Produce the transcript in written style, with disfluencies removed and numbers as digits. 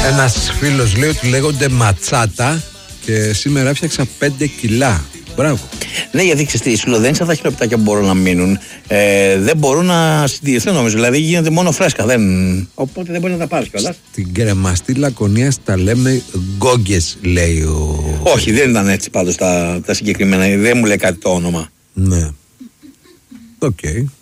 Ένας φίλος λέει ότι λέγονται ματσάτα και σήμερα έφτιαξα 5 κιλά. Μπράβο. Ναι, γιατί ξέρεις, σου λέω, δεν είναι σαν τα χειροπιτάκια που μπορούν να μείνουν. Δεν μπορούν να συντηρηθούν, νομίζω. Δηλαδή γίνεται μόνο φρέσκα. Οπότε δεν μπορεί να τα πάρει κιόλας. Στην κρεμαστή Λακωνία τα λέμε γκόγκες, λέει ο. Όχι, δεν ήταν έτσι πάντως τα συγκεκριμένα. Δεν μου λέει κάτι το όνομα. Ναι. Οκ.